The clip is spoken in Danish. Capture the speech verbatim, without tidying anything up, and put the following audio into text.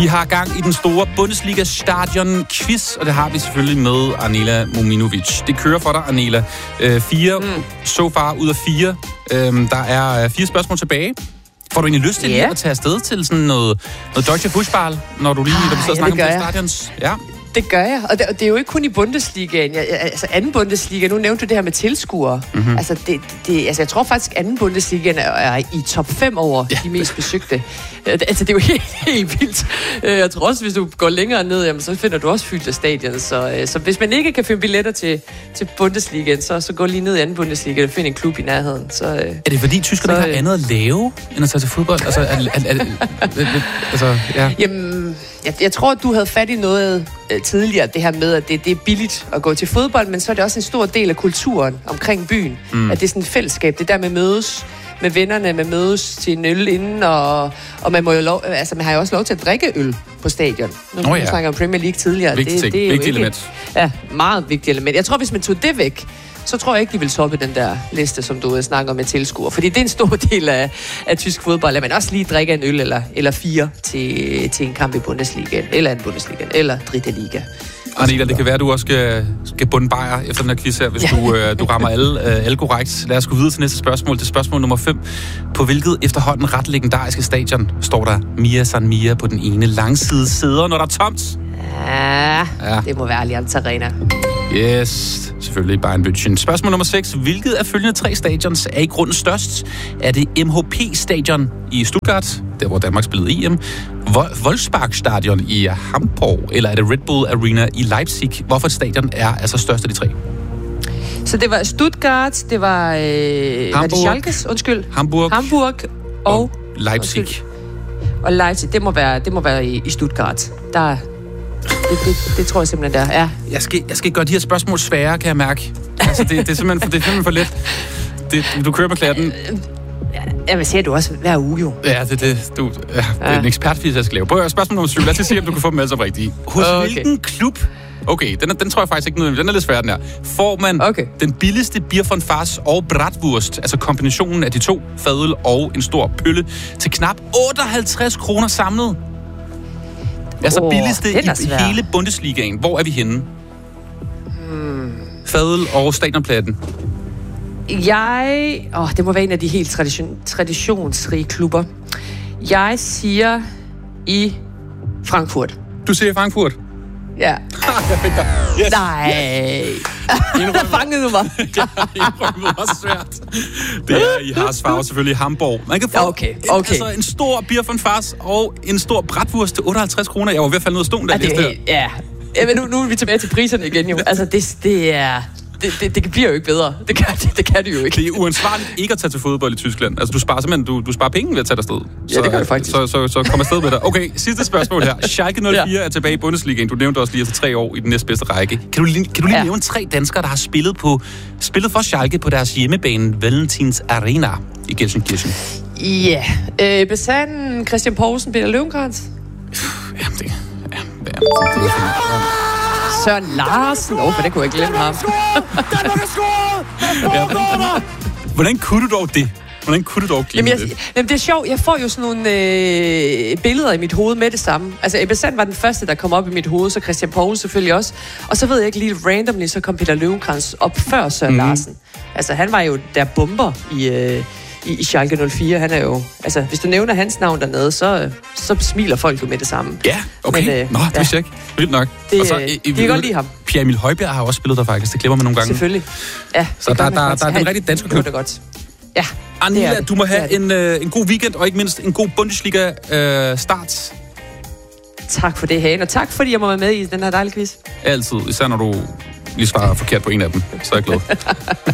Vi har gang i den store Bundesliga-stadion-quiz, og det har vi selvfølgelig med Anela Mominovic. Det kører for dig, Anela. Øh, fire mm. so far ud af fire. Øhm, der er fire spørgsmål tilbage. Får du egentlig lyst til yeah. lige at tage afsted til sådan noget, noget Deutsche Fußball, når du lige når du sidder og snakker om de stadions? Ja. Det gør jeg, og det, og det er jo ikke kun i Bundesligaen. Jeg, altså anden Bundesliga, nu nævnte du det her med tilskuere. Mm-hmm. Altså, det, det, altså jeg tror faktisk, anden Bundesligaen er, er i top fem over ja. de mest besøgte. Altså det er jo helt, helt vildt. Jeg tror også, hvis du går længere ned, jamen, så finder du også fyldt af stadion. Så, så hvis man ikke kan finde billetter til, til Bundesligaen, så, så gå lige ned i anden Bundesliga og find en klub i nærheden. Så, er det fordi tyskerne har andet at lave, end at tage til fodbold? Altså, er, er, er, er, altså ja. Jamen, jeg, jeg tror, du havde fat i noget tidligere, det her med, at det, det er billigt at gå til fodbold, men så er det også en stor del af kulturen omkring byen. Mm. At det er sådan et fællesskab. Det der med mødes med vennerne, man mødes til en øl inden, og, og man, må jo lov, altså, man har jo også lov til at drikke øl på stadion. Nu oh, ja. snakker om Premier League tidligere. Vigtigt, det, det er vigtigt ikke, element. Ja, meget vigtigt element. Jeg tror, hvis man tog det væk, så tror jeg ikke, de vil toppe den der liste, som du snakker med tilskuer. Fordi det er en stor del af, af tysk fodbold, at man også lige drikker en øl eller, eller fire til, til en kamp i Bundesligaen, eller en Bundesligaen, eller Dritte Liga. Anela, det kan være, at du også skal, skal bunde bajer efter den her quiz her, hvis ja. du, øh, du rammer alle, øh, alle korrekt. Lad os gå videre til næste spørgsmål. Det er spørgsmål nummer fem. På hvilket efterhånden ret legendariske stadion står der Mia San Mia på den ene langside sæder, når der er tomt? Ja, ja. Det må være Allianz Arena. Yes, selvfølgelig Bayern München. Spørgsmål nummer seks. Hvilket af følgende tre stadions er i grunden størst? Er det M H P-stadion i Stuttgart, der hvor Danmark spillede E M, Wolfspark-stadion i Hamburg, eller er det Red Bull Arena i Leipzig? Hvorfor et stadion er altså størst af de tre? Så det var Stuttgart, det var... Øh, var det Schalkes? Undskyld. Hamburg. Hamburg og... og Leipzig. Undskyld. Og Leipzig, det må være, det må være i, i Stuttgart. Der... Det, det, det tror jeg simpelthen, der er. Jeg skal, jeg skal gøre de her spørgsmål svære, kan jeg mærke. Altså, det, det, er, simpelthen for, det er simpelthen for let. Det, du kører med klatten. Ja, hvad siger du også hver uge, jo? Ja, det, det, du, ja, det er en ekspertfis, jeg skal lave. Prøv at høre, spørgsmål nummer syv. Lad os se, om du kan få dem alle sammen rigtige. Hos okay. hvilken klub... Okay, den, er, den tror jeg faktisk ikke noget. Den er lidt svær, den her. Får man okay. den billigste Bier von Fass og bratwurst, altså kombinationen af de to, fadøl og en stor pølle, til knap otteoghalvtreds kroner samlet? Altså oh, billigste i hele Bundesligaen. Hvor er vi henne? Hmm. Fadøl og stadionpladen. Jeg... Åh, oh, det må være en af de helt tradition, traditionsrige klubber. Jeg siger i Frankfurt. Du siger Frankfurt? Ja. Yes. Nej. Der fangede du mig. Ja, indrømmet var svært. Det er i Harsfarve, selvfølgelig Hamburg. Man kan få okay, okay. En, altså en stor Bier von Fass og en stor bratwurst til otteoghalvtreds kroner. Jeg var ved at falde ned af stolen der. Ja, det, ja. ja men nu, nu er vi tilbage til priserne igen jo. Altså, det, det er... Det, det, det bliver jo ikke bedre. Det kan det, det kan det jo ikke. Det er uansvarligt ikke at tage til fodbold i Tyskland. Altså, du sparer simpelthen du, du sparer penge ved at tage dig sted. Ja, så, det gør jeg faktisk. Så, så, så kom afsted med dig. Okay, sidste spørgsmål her. Schalke nul fire ja. er tilbage i Bundesligaen. Du nævnte også lige efter tre år i den næstbedste række. Kan du, kan du lige ja. nævne tre danskere, der har spillet, på, spillet for Schalke på deres hjemmebane Valentins Arena i Gelsenkirchen? Ja. Yeah. Øh, Besan, Christian Poulsen, Peter Løvenkrantz. Jamen, det... Ja, det er, det er Søren Larsen. Åh, oh, for det kunne jeg glemme ham. ja, hvordan, hvordan kunne du dog det? Hvordan kunne du dog glemme jamen, jeg, det? Jamen, det er sjovt. Jeg får jo sådan nogle øh, billeder i mit hoved med det samme. Altså, Ebbe Sand var den første, der kom op i mit hoved, så Christian Poul selvfølgelig også. Og så ved jeg ikke lige randomly, så kom Peter Løvenkrantz op før Søren mm. Larsen. Altså, han var jo der bomber i... Øh, I, i Schalke nul fire, han er jo... Altså, hvis du nævner hans navn dernede, så, så smiler folk jo med det samme. Ja, okay. Men, øh, Nå, det vidste jeg ikke. Vildt nok. Det, og så, øh, de kan godt lide ham. Pierre Emil Højbjerg har også spillet der faktisk. Det glemmer man nogle gange. Selvfølgelig. Ja, så der, der, der er den rigtig danske klub. Det godt. Ja, Anela, du må have en, øh, en god weekend, og ikke mindst en god Bundesliga-start. Øh, tak for det, Hane. Og tak, fordi jeg må være med i den her dejlige quiz. Altid. Især når du lige svarer forkert på en af dem. Så er jeg glad.